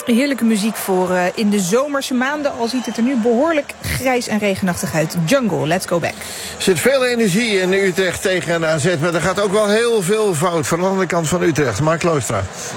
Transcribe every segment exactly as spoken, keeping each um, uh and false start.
Heerlijke muziek voor uh, in de zomerse maanden. Al ziet het er nu behoorlijk grijs en regenachtig uit. Jungle, let's go back. Er zit veel energie in Utrecht tegen A Z. Maar er gaat ook wel heel veel fout van de andere kant van Utrecht. Mark Loostra.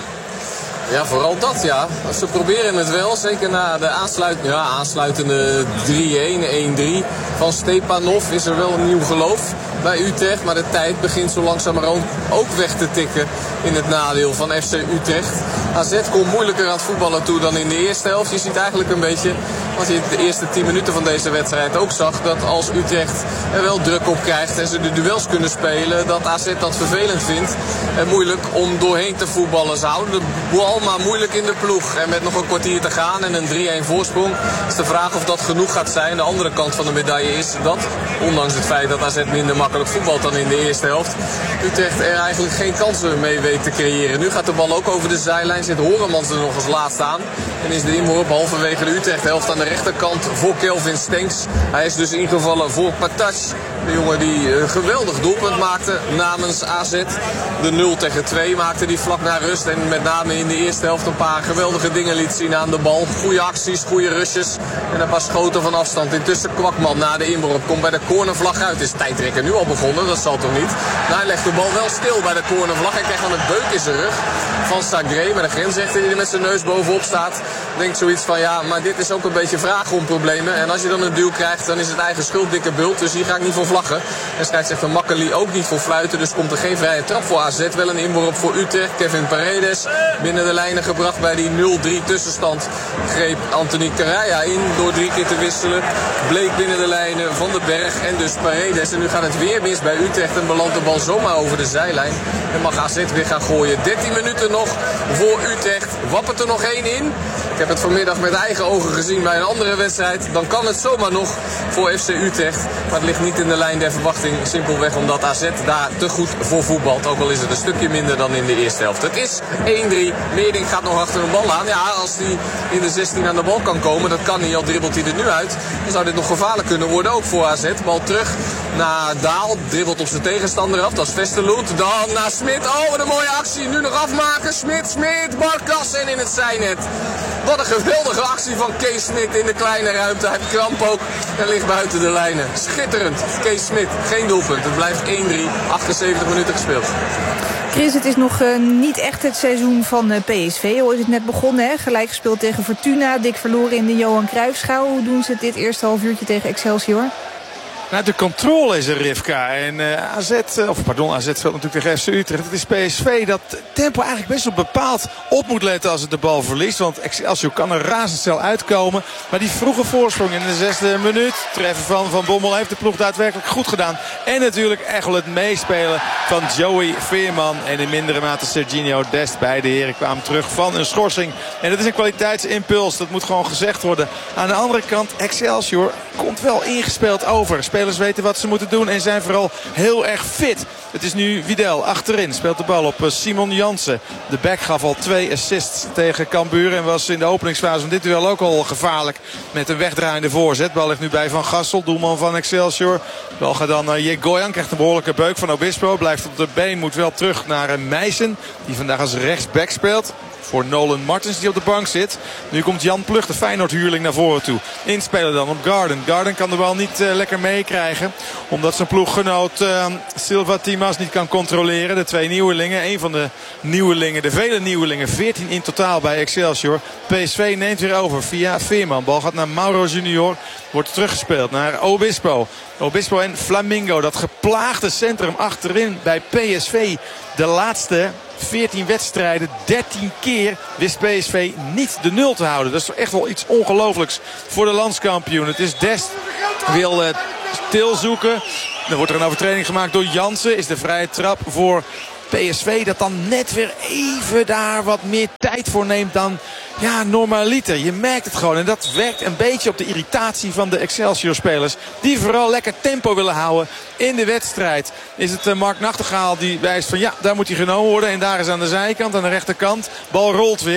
Ja, vooral dat, ja. Ze proberen het wel. Zeker na de aansluit, ja, aansluitende drie-een, één-drie van Stepanov is er wel een nieuw geloof bij Utrecht. Maar de tijd begint zo langzamerhand ook weg te tikken in het nadeel van F C Utrecht. A Z komt moeilijker aan het voetballen toe dan in de eerste helft. Je ziet eigenlijk een beetje, wat je de eerste tien minuten van deze wedstrijd ook zag, dat als Utrecht er wel druk op krijgt en ze de duels kunnen spelen, dat A Z dat vervelend vindt. En moeilijk om doorheen te voetballen. Ze houden de bal maar moeilijk in de ploeg. En met nog een kwartier te gaan en een drie-een voorsprong is de vraag of dat genoeg gaat zijn. De andere kant van de medaille is dat, ondanks het feit dat A Z minder makkelijk voetbalt dan in de eerste helft, Utrecht er eigenlijk geen kansen mee weet te creëren. Nu gaat de bal ook over de zijlijn. Zit Horemans er nog als laatste aan. En is de inworp halverwege de Utrecht-helft aan de rechterkant voor Kelvin Stenks. Hij is dus ingevallen voor Patas. De jongen die een geweldig doelpunt maakte namens A Z. De nul tegen twee maakte die vlak na rust. En met name in de eerste helft een paar geweldige dingen liet zien aan de bal. Goede acties, goede rushes. En een paar schoten van afstand. Intussen Kwakman na de inworp komt bij de cornervlag uit. Is tijdrekker nu al begonnen? Dat zal toch niet? Nou, hij legt de bal wel stil bij de cornervlag. Hij krijgt dan een beuk in zijn rug van Sagré. Maar de grensrechter die er met zijn neus bovenop staat, denkt zoiets van ja, maar dit is ook een beetje vragen om problemen. En als je dan een duw krijgt, dan is het eigen schuld, dikke bult. Dus hier ga ik niet voor vlaggen. En scheidsrechter Makkeli ook niet voor fluiten. Dus komt er geen vrije trap voor A Z. Wel een inworp voor Utrecht. Kevin Paredes binnen de lijnen gebracht bij die nul-drie tussenstand. Greep Anthony Correa in door drie keer te wisselen. Bleek binnen de lijnen Van den Berg en dus Paredes. En nu gaat het weer mis bij Utrecht en belandt de bal zomaar over de zijlijn. En mag A Z weer gaan gooien. dertien minuten nog voor Utrecht. Wappert er nog één in. Ik heb het vanmiddag met eigen ogen gezien bij een andere wedstrijd. Dan kan het zomaar nog voor F C Utrecht. Maar het ligt niet in de lijn der verwachting. Simpelweg omdat A Z daar te goed voor voetbalt. Ook al is het een stukje minder dan in de eerste helft. Het is één-drie. Meerding gaat nog achter een bal aan. Ja, als hij in de zestien aan de bal kan komen. Dat kan niet, al dribbelt hij er nu uit. Dan zou dit nog gevaarlijk kunnen worden. Ook voor A Z. Bal terug naar Daal. Dribbelt op zijn tegenstander af. Dat is Vesterloot. Dan naar Smit. Oh, wat een mooie actie. Nu nog afmaken. Smit, Smit. Barkas en in het zijnet. Wat een geweldige actie van Kees Smit in de kleine ruimte. Hij heeft kramp ook en ligt buiten de lijnen. Schitterend. Kees Smit, geen doelpunt. Het blijft één-drie. achtenzeventig minuten gespeeld. Chris, het is nog uh, niet echt het seizoen van uh, P S V. Al is het net begonnen, hè? Gelijk gespeeld tegen Fortuna. Dik verloren in de Johan Cruijffschaal. Hoe doen ze het dit eerste half uurtje tegen Excelsior? Nou, de controle is er, Rivka. En uh, A Z, of pardon, A Z speelt natuurlijk tegen F C Utrecht. Het is P S V dat tempo eigenlijk best wel bepaald op moet letten als het de bal verliest. Want Excelsior kan er razendsnel uitkomen. Maar die vroege voorsprong in de zesde minuut, treffen van Van Bommel, heeft de ploeg daadwerkelijk goed gedaan. En natuurlijk echt wel het meespelen van Joey Veerman en in mindere mate Serginho Dest. Beide heren kwamen terug van een schorsing. En dat is een kwaliteitsimpuls. Dat moet gewoon gezegd worden. Aan de andere kant, Excelsior komt wel ingespeeld over. Spelers weten wat ze moeten doen en zijn vooral heel erg fit. Het is nu Widel achterin. Speelt de bal op Simon Jansen. De back gaf al twee assists tegen Cambuur. En was in de openingsfase van dit duel ook al gevaarlijk. Met een wegdraaiende voorzet. Bal ligt nu bij Van Gassel. Doelman van Excelsior. De bal gaat dan naar Jegoyan. Krijgt een behoorlijke beuk van Obispo. Blijft op de been. Moet wel terug naar Meijsen. Die vandaag als rechtsback speelt. Voor Nolan Martens die op de bank zit. Nu komt Jan Plug, de Feyenoord-huurling, naar voren toe. Inspelen dan op Garden. Garden kan de bal niet uh, lekker meekrijgen. Omdat zijn ploeggenoot uh, Silva Timas niet kan controleren. De twee nieuwelingen. Een van de nieuwelingen. De vele nieuwelingen. veertien in totaal bij Excelsior. P S V neemt weer over via Veerman. Bal gaat naar Mauro Junior. Wordt teruggespeeld naar Obispo. Obispo en Flamingo. Dat geplaagde centrum achterin bij P S V. De laatste veertien wedstrijden, dertien keer wist P S V niet de nul te houden. Dat is echt wel iets ongelooflijks voor de landskampioen. Het is Dest, wil uh, stilzoeken. Dan wordt er een overtreding gemaakt door Jansen. Is de vrije trap voor P S V dat dan net weer even daar wat meer tijd voor neemt dan ja, normaliter. Je merkt het gewoon. En dat werkt een beetje op de irritatie van de Excelsior-spelers. Die vooral lekker tempo willen houden in de wedstrijd. Is het uh, Mark Nachtegaal die wijst van ja, daar moet hij genomen worden. En daar is aan de zijkant, aan de rechterkant. Bal rolt weer.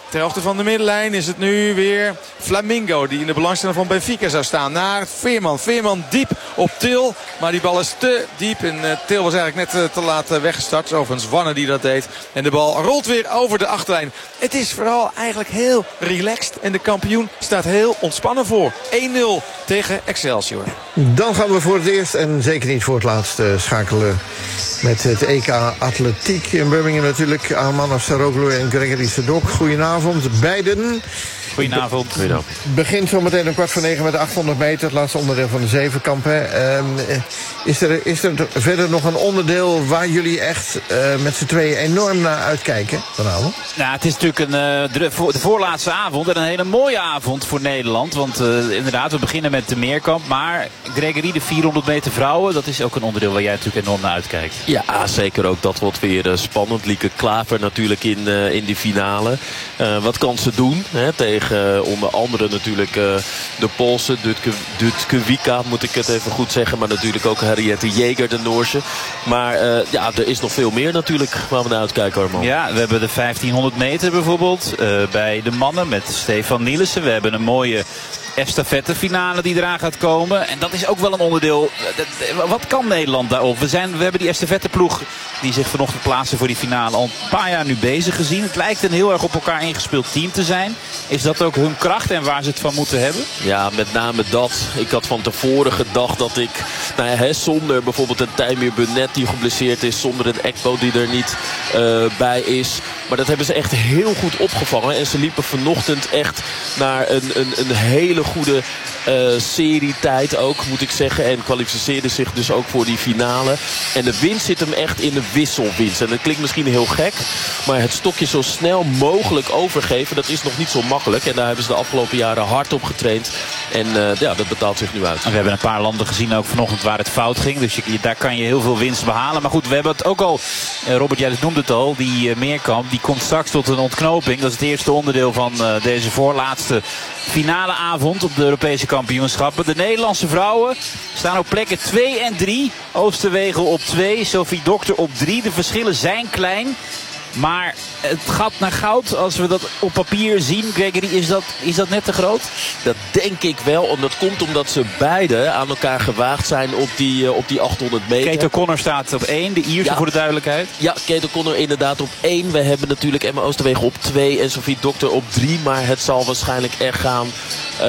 Ter hoogte van de middenlijn is het nu weer Flamingo die in de belangstelling van Benfica zou staan. Naar Veerman. Veerman diep op Til. Maar die bal is te diep. En uh, Til was eigenlijk net uh, te laat uh, weggestart. Overigens Wanne die dat deed. En de bal rolt weer over de achterlijn. Het is vooral eigenlijk heel relaxed. En de kampioen staat heel ontspannen voor. één nul tegen Excelsior. Dan gaan we voor het eerst en zeker niet voor het laatst uh, schakelen met het E K Atletiek in Birmingham natuurlijk. Arman Afsaroglu en Gregory Sedok. Goedenavond, beiden. Goedenavond. Goedenavond. Begint zometeen om kwart voor negen met de achthonderd meter. Het laatste onderdeel van de zevenkamp. Hè. Um, is, er, is er verder nog een onderdeel waar jullie echt uh, met z'n tweeën enorm naar uitkijken vanavond? Nou, het is natuurlijk een, uh, de, de voorlaatste avond en een hele mooie avond voor Nederland. Want uh, inderdaad, we beginnen met de meerkamp. Maar Gregory, de vierhonderd meter vrouwen, dat is ook een onderdeel waar jij natuurlijk enorm naar uitkijkt. Ja, zeker ook. Dat wordt weer uh, spannend. Lieke Klaver natuurlijk in, uh, in die finale. Uh, wat kan ze doen? Hè, tegen uh, onder andere natuurlijk uh, de Poolse, Dutke, Dutke Wika, moet ik het even goed zeggen. Maar natuurlijk ook Henriette Jager, de Noorse. Maar uh, ja, er is nog veel meer natuurlijk waar we naar uitkijken, Arman. Ja, we hebben de vijftienhonderd meter bijvoorbeeld uh, bij de mannen met Stefan Nielissen. We hebben een mooie estafettefinale die eraan gaat komen. En dat is ook wel een onderdeel. Wat kan Nederland daarop? We, zijn, we hebben die estafetteploeg die zich vanochtend plaatsen voor die finale al een paar jaar nu bezig gezien. Het lijkt een heel erg op elkaar ingespeeld team te zijn. Is dat ook hun kracht en waar ze het van moeten hebben? Ja, met name dat. Ik had van tevoren gedacht dat ik, nou ja, hè, zonder bijvoorbeeld een Tijmir Burnett die geblesseerd is, zonder een Ekbo die er niet uh, bij is. Maar dat hebben ze echt heel goed opgevangen. En ze liepen vanochtend echt naar een, een, een hele goede uh, serietijd ook, moet ik zeggen. En kwalificeerden zich dus ook voor die finale. En de winst zit hem echt in de wisselwinst. En dat klinkt misschien heel gek, maar het stokje zo snel mogelijk overgeven, dat is nog niet zo makkelijk. En daar hebben ze de afgelopen jaren hard op getraind. En uh, ja, dat betaalt zich nu uit. We hebben een paar landen gezien ook vanochtend waar het fout ging. Dus je, daar kan je heel veel winst behalen. Maar goed, we hebben het ook al, uh, Robert, jij noemde het al, die uh, meerkamp, die komt straks tot een ontknoping. Dat is het eerste onderdeel van uh, deze voorlaatste finale avond op de Europese kampioenschappen. De Nederlandse vrouwen staan op plekken twee en drie. Oosterwegel op twee, Sophie Dokter op drie. De verschillen zijn klein. Maar het gat naar goud, als we dat op papier zien, Gregory, is dat, is dat net te groot? Dat denk ik wel. En dat komt omdat ze beide aan elkaar gewaagd zijn op die, uh, op die achthonderd meter. Kate O'Connor staat op één, de Ierse, ja, voor de duidelijkheid. Ja, Kate O'Connor inderdaad op één. We hebben natuurlijk Emma Oosterwegel op twee en Sophie Dokter op drie. Maar het zal waarschijnlijk echt gaan. Uh,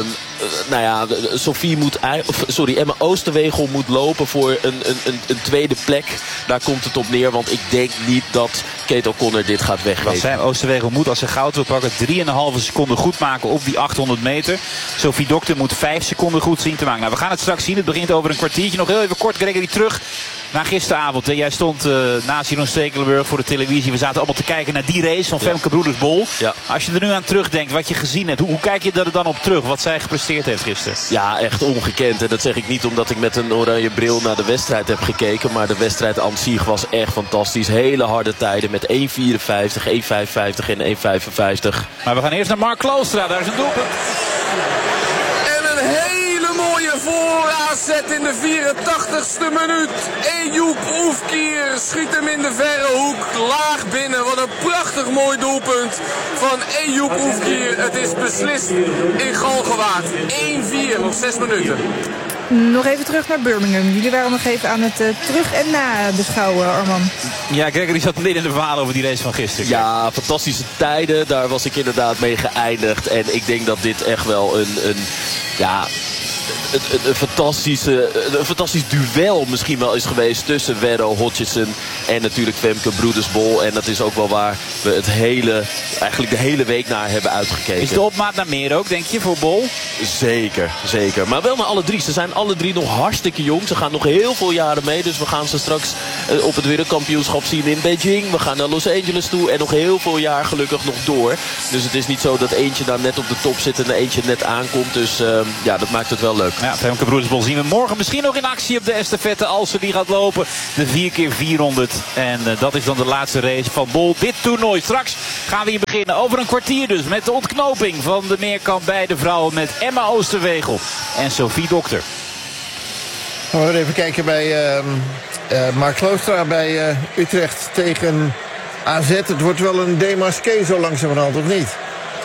nou ja, Sophie moet, sorry, Emma Oosterwegel moet lopen voor een, een, een, een tweede plek. Daar komt het op neer, want ik denk niet dat Kate O'Connor dit gaat weggeven. Zij, Oosterwegel moet, als ze goud wil pakken, drie komma vijf seconden goed maken op die achthonderd meter. Sophie Dokter moet vijf seconden goed zien te maken. Nou, we gaan het straks zien. Het begint over een kwartiertje. Nog heel even kort, Gregory, terug naar gisteravond. Jij stond uh, naast Jeroen Stekelenburg voor de televisie. We zaten allemaal te kijken naar die race van Femke ja. Broeders-Bol. Ja. Als je er nu aan terugdenkt, wat je gezien hebt, hoe, hoe kijk je er dan op terug? Wat zij gepresteerd heeft gisteren? Ja, echt ongekend. En dat zeg ik niet omdat ik met een oranje bril naar de wedstrijd heb gekeken. Maar de wedstrijd aan zich was echt fantastisch. Hele harde tijden met één vierenvijftig, één vijfenvijftig en één vijfenvijftig. Maar we gaan eerst naar Mark Kloostra. Daar is een doelpunt. En een hele mooie vooraarzet in de vierentachtigste minuut. Eyoub Oefkir schiet hem in de verre hoek. Laag binnen. Wat een prachtig mooi doelpunt van Eyoub Oefkir. Het is beslist in Galgenwaard. één vier op zes minuten. Nog even terug naar Birmingham. Jullie waren nog even aan het uh, terug en na de schouw, Arman. Ja, Gregory zat midden in de verhaal over die race van gisteren. Ja, fantastische tijden. Daar was ik inderdaad mee geëindigd. En ik denk dat dit echt wel een, een ja, een, een, een, fantastische, een fantastisch duel misschien wel is geweest tussen Werro Hodgson en natuurlijk Femke Broeders-Bol. En dat is ook wel waar we het hele, eigenlijk de hele week naar hebben uitgekeken. Is de opmaat naar meer ook, denk je, voor Bol? Zeker, zeker. Maar wel naar alle drie. Ze zijn alle drie nog hartstikke jong. Ze gaan nog heel veel jaren mee. Dus we gaan ze straks uh, op het wereldkampioenschap zien in Beijing. We gaan naar Los Angeles toe. En nog heel veel jaar gelukkig nog door. Dus het is niet zo dat eentje daar net op de top zit en er eentje net aankomt. Dus uh, ja, dat maakt het wel leuk. Ja, Femke Broeders-Bol zien we morgen misschien nog in actie op de estafette als ze die gaat lopen. De vier keer vierhonderd. En uh, dat is dan de laatste race van Bol. Dit toernooi. Straks gaan we hier beginnen. Over een kwartier dus met de ontknoping van de meerkamp bij de vrouwen met Emma Oosterwegel en Sophie Dokter. We gaan even kijken bij uh, uh, Mark Kloostra bij uh, Utrecht tegen A Z, het wordt wel een démasqué zo langzamerhand, of niet?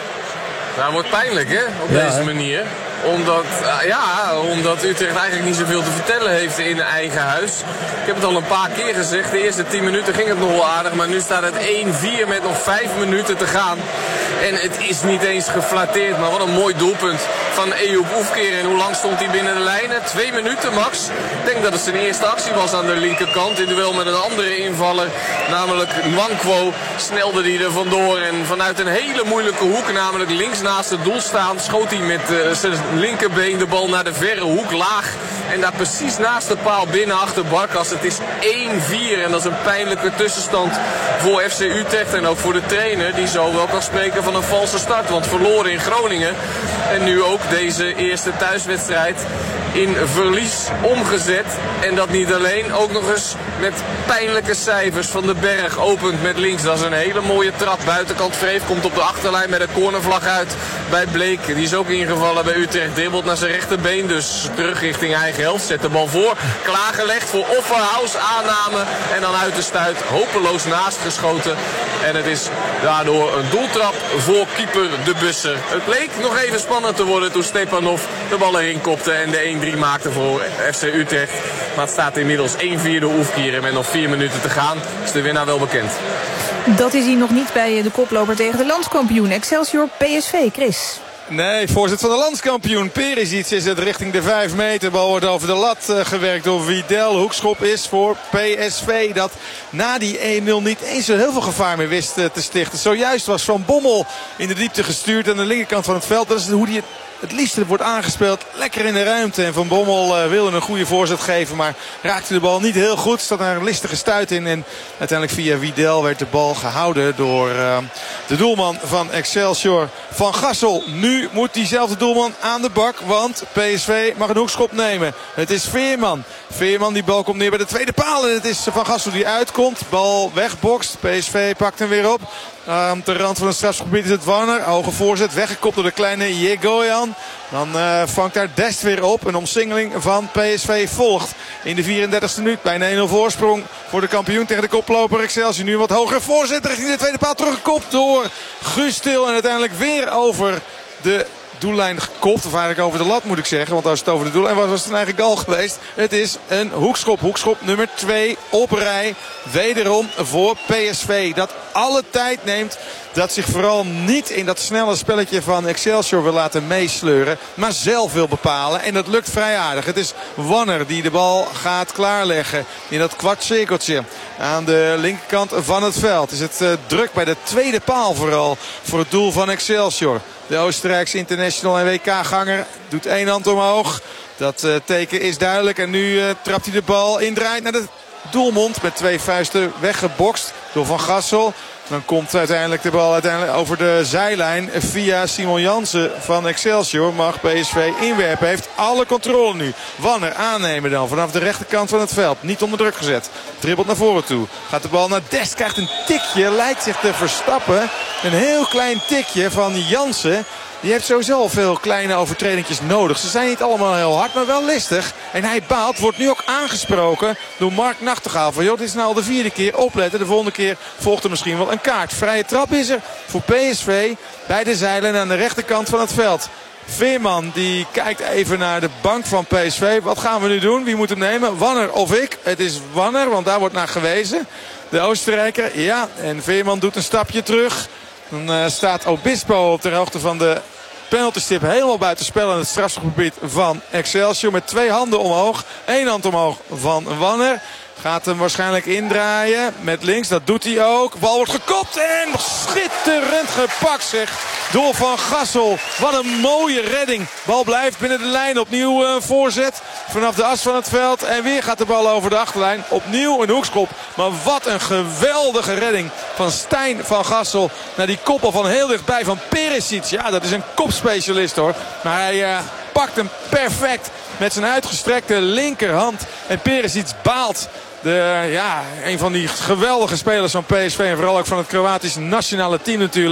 Nou, het wordt pijnlijk, hè, op Ja, deze hè? manier. Omdat, uh, ja, omdat Utrecht eigenlijk niet zoveel te vertellen heeft in eigen huis. Ik heb het al een paar keer gezegd. De eerste tien minuten ging het nog wel aardig. Maar nu staat het één vier met nog vijf minuten te gaan. En het is niet eens geflatteerd. Maar wat een mooi doelpunt van Eyoub Oefkeer. En hoe lang stond hij binnen de lijnen? Twee minuten max. Ik denk dat het zijn eerste actie was aan de linkerkant. In duel met een andere invaller. Namelijk Nwankwo. Snelde hij er vandoor. En vanuit een hele moeilijke hoek. Namelijk links naast het doel staan. Schoot hij met uh, zijn linkerbeen de bal naar de verre hoek laag. En daar precies naast de paal binnen achter Barkas. Het is één vier en dat is een pijnlijke tussenstand voor F C Utrecht. En ook voor de trainer die zo wel kan spreken van een valse start. Want verloren in Groningen. En nu ook deze eerste thuiswedstrijd in verlies omgezet. En dat niet alleen, ook nog eens met pijnlijke cijfers. Van den Berg opent met links. Dat is een hele mooie trap. Buitenkant Vreef komt op de achterlijn met een cornervlag uit bij Bleek. Die is ook ingevallen bij Utrecht. Dribbelt naar zijn rechterbeen. Dus terug richting eigen helft. Zet de bal voor. Klaargelegd voor Offerhaus. Aanname. En dan uit de stuit. Hopeloos naast geschoten. En het is daardoor een doeltrap voor keeper De Busser. Het leek nog even spannend te worden toen Stepanov de bal erin kopte. En de één drie maakte voor F C Utrecht. Maar het staat inmiddels één vier door Oefkier. En met nog vier minuten te gaan is de winnaar wel bekend. Dat is hij nog niet bij de koploper tegen de landskampioen Excelsior P S V. Chris. Nee, voorzet van de landskampioen Perisic is het richting de vijf meter. Bal wordt over de lat uh, gewerkt door Widel. Hoekschop is voor P S V dat na die één nul niet eens zo heel veel gevaar meer wist uh, te stichten. Zojuist was Van Bommel in de diepte gestuurd aan de linkerkant van het veld. Dat is hoe die het het liefst wordt aangespeeld. Lekker in de ruimte. En Van Bommel uh, wilde een goede voorzet geven. Maar raakte de bal niet heel goed. Staat daar een listige stuit in. En uiteindelijk via Widel werd de bal gehouden door uh, de doelman van Excelsior, Van Gassel. Nu moet diezelfde doelman aan de bak. Want P S V mag een hoekschop nemen. Het is Veerman. Veerman, die bal komt neer bij de tweede paal. En het is Van Gassel die uitkomt. Bal wegbokst. P S V pakt hem weer op. Uh, op de rand van het strafschopgebied is het Warner. Hoge voorzet, weggekopt door de kleine Jegoyan. Dan uh, vangt daar Dest weer op. Een omsingeling van P S V volgt in de vierendertigste minuut. Bijna één nul voorsprong voor de kampioen tegen de koploper Excelsior. Nu een wat hogere voorzet richting de tweede paal. Teruggekopt door Guus Til. En uiteindelijk weer over de doellijn gekopt. Of eigenlijk over de lat moet ik zeggen. Want als het over de doellijn was, was het een eigen goal geweest. Het is een hoekschop. Hoekschop nummer twee op rij. Wederom voor P S V. Dat alle tijd neemt. Dat zich vooral niet in dat snelle spelletje van Excelsior wil laten meesleuren. Maar zelf wil bepalen. En dat lukt vrij aardig. Het is Wanner die de bal gaat klaarleggen. In dat kwartcirkeltje aan de linkerkant van het veld. Is het uh, druk bij de tweede paal vooral. Voor het doel van Excelsior. De Oostenrijkse international en W K-ganger doet één hand omhoog. Dat uh, teken is duidelijk. En nu uh, trapt hij de bal indraait naar de doelmond. Met twee vuisten weggebokst door Van Gassel. Dan komt uiteindelijk de bal uiteindelijk over de zijlijn via Simon Jansen van Excelsior. Mag P S V inwerpen. Heeft alle controle nu. Wanner aannemen dan vanaf de rechterkant van het veld. Niet onder druk gezet. Dribbelt naar voren toe. Gaat de bal naar Dest. Krijgt een tikje. Lijkt zich te verstappen. Een heel klein tikje van Jansen. Die heeft sowieso al veel kleine overtredingjes nodig. Ze zijn niet allemaal heel hard, maar wel listig. En hij baalt, wordt nu ook aangesproken door Mark Nachtegaal. Van joh, dit is nou al de vierde keer. Opletten, de volgende keer volgt er misschien wel een kaart. Vrije trap is er voor P S V bij de zeilen aan de rechterkant van het veld. Veerman die kijkt even naar de bank van P S V. Wat gaan we nu doen? Wie moet hem nemen? Wanner of ik? Het is Wanner, want daar wordt naar gewezen. De Oostenrijker, ja. En Veerman doet een stapje terug. Dan uh, staat Obispo op de hoogte van de penaltystip helemaal buiten spel in het strafschopgebied van Excelsior. Met twee handen omhoog. Eén hand omhoog van Wanner. Gaat hem waarschijnlijk indraaien met links. Dat doet hij ook. Bal wordt gekopt en schitterend gepakt zeg. Door Van Gassel. Wat een mooie redding. Bal blijft binnen de lijn. Opnieuw een voorzet vanaf de as van het veld. En weer gaat de bal over de achterlijn. Opnieuw een hoekschop. Maar wat een geweldige redding van Stijn Van Gassel. Naar die koppel van heel dichtbij van Perisic. Ja, dat is een kopspecialist hoor. Maar hij uh, pakt hem perfect met zijn uitgestrekte linkerhand. En Perisic baalt. De, ja, een van die geweldige spelers van P S V. En vooral ook van het Kroatische nationale team natuurlijk.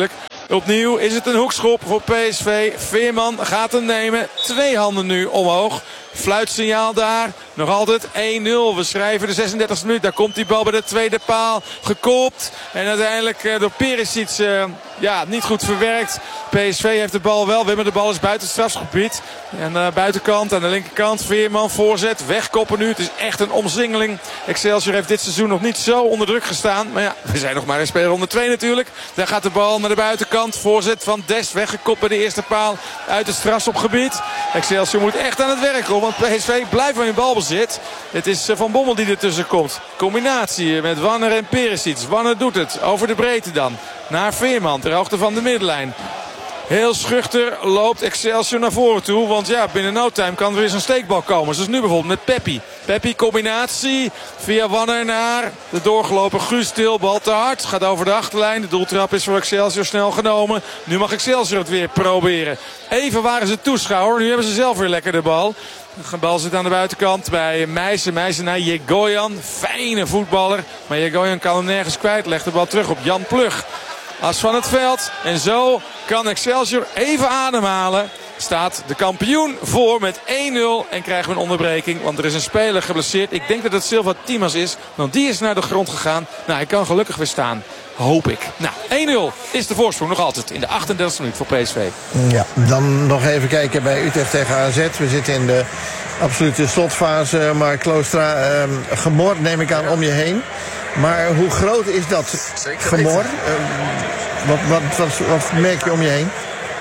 Opnieuw is het een hoekschop voor P S V. Veerman gaat hem nemen. Twee handen nu omhoog. Fluitsignaal daar. Nog altijd één nul. We schrijven de zesendertigste minuut. Daar komt die bal bij de tweede paal. Gekopt. En uiteindelijk uh, door Perisic uh, ja, niet goed verwerkt. P S V heeft de bal wel. Wimmer, de bal is buiten het strafschopgebied. En uh, buitenkant aan de linkerkant. Veerman voorzet. Wegkoppen nu. Het is echt een omsingeling. Excelsior heeft dit seizoen nog niet zo onder druk gestaan. Maar ja, we zijn nog maar in speelronde twee natuurlijk. Daar gaat de bal naar de buitenkant. Voorzet van Dest. Weggekopt bij de eerste paal. Uit het strafschopgebied. Excelsior moet echt aan het werk hoor. Want P S V blijft in balbezit. Het is Van Bommel die ertussen komt. Combinatie met Wanner en Perisic. Wanner doet het. Over de breedte dan. Naar Veerman. Ter hoogte van de middenlijn. Heel schuchter loopt Excelsior naar voren toe. Want ja, binnen no time kan er weer zo'n steekbal komen. Zoals nu bijvoorbeeld met Peppi. Peppi combinatie via Wanner naar de doorgelopen Guus Til. Bal te hard. Gaat over de achterlijn. De doeltrap is voor Excelsior snel genomen. Nu mag Excelsior het weer proberen. Even waren ze toeschouwer. Nu hebben ze zelf weer lekker de bal. De bal zit aan de buitenkant bij Meijsen. Meijsen naar Jegoyan. Fijne voetballer. Maar Jegoyan kan hem nergens kwijt. Legt de bal terug op Jan Plug. As van het veld. En zo kan Excelsior even ademhalen. Staat de kampioen voor met één nul. En krijgen we een onderbreking. Want er is een speler geblesseerd. Ik denk dat het Silva Timas is. Want die is naar de grond gegaan. Nou, hij kan gelukkig weer staan. Hoop ik. Nou, één nul is de voorsprong nog altijd in de achtendertigste minuut voor P S V. Ja, dan nog even kijken bij Utrecht tegen A Z. We zitten in de absolute slotfase. Maar Kloostra, eh, gemor neem ik aan om je heen. Maar hoe groot is dat gemor? Uh, wat, wat, wat, wat merk je om je heen?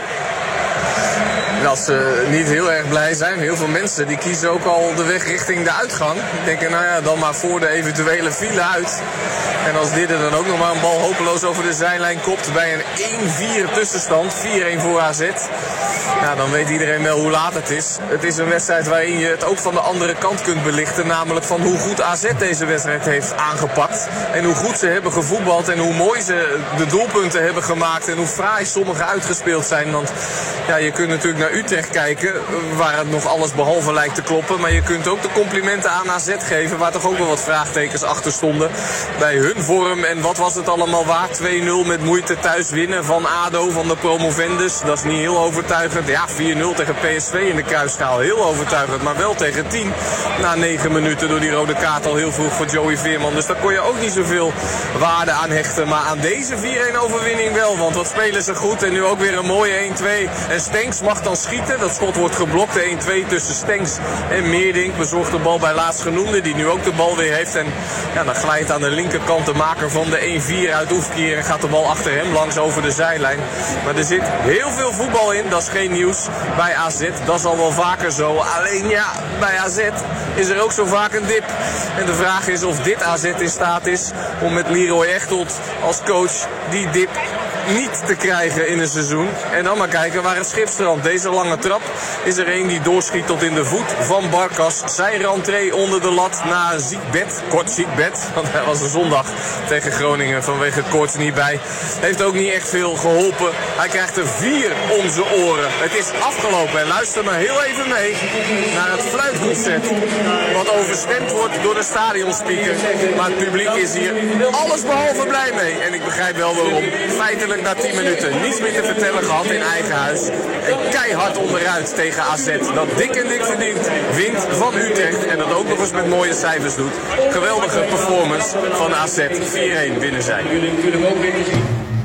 Dat ze niet heel erg blij zijn. Heel veel mensen die kiezen ook al de weg richting de uitgang. Die denken, nou ja, dan maar voor de eventuele file uit. En als dit er dan ook nog maar een bal hopeloos over de zijlijn kopt bij een één vier tussenstand. vier een voor A Z. Ja, dan weet iedereen wel hoe laat het is. Het is een wedstrijd waarin je het ook van de andere kant kunt belichten. Namelijk van hoe goed A Z deze wedstrijd heeft aangepakt. En hoe goed ze hebben gevoetbald. En hoe mooi ze de doelpunten hebben gemaakt. En hoe fraai sommige uitgespeeld zijn. Want ja, je kunt natuurlijk naar Utrecht kijken, waar het nog alles behalve lijkt te kloppen. Maar je kunt ook de complimenten aan A Z geven, waar toch ook wel wat vraagtekens achter stonden. Bij hun vorm en wat was het allemaal waard? twee nul met moeite thuis winnen van ADO, van de promovendus. Dat is niet heel overtuigend. Ja, vier nul tegen P S V in de Kruisschaal. Heel overtuigend, maar wel tegen tien. Na negen minuten door die rode kaart al heel vroeg voor Joey Veerman. Dus daar kon je ook niet zoveel waarde aan hechten. Maar aan deze vier een overwinning wel. Want wat spelen ze goed. En nu ook weer een mooie één twee. En Stenks mag dan schieten. Dat schot wordt geblokt. De één twee tussen Stenks en Meerdink. Bezorgt de bal bij laatstgenoemde. Die nu ook de bal weer heeft. En ja, dan glijdt aan de linkerkant de maker van de één vier uit Oefkier. En gaat de bal achter hem langs over de zijlijn. Maar er zit heel veel voetbal in. Dat is geen nieuws bij A Z. Dat is al wel vaker zo. Alleen ja, bij A Z is er ook zo vaak een dip. En de vraag is of dit A Z in staat is om met Leroy Echtelt als coach die dip niet te krijgen in een seizoen. En dan maar kijken waar het schip strandt. Deze lange trap is er een die doorschiet tot in de voet van Barkas. Zijn rentree onder de lat na een ziek bed. Kort ziek bed, want hij was een zondag tegen Groningen vanwege koorts niet bij. Heeft ook niet echt veel geholpen. Hij krijgt er vier om zijn oren. Het is afgelopen en luister maar heel even mee naar het fluitconcert. Wat overstemd wordt door de stadionspeaker. Maar het publiek is hier allesbehalve blij mee. En ik begrijp wel waarom. Feitelijk na tien minuten niets meer te vertellen gehad in eigen huis. En keihard onderuit tegen A Z. Dat dik en dik verdient. Wint van Utrecht. En dat ook nog eens met mooie cijfers doet. Geweldige performance van A Z. vier een winnen zij.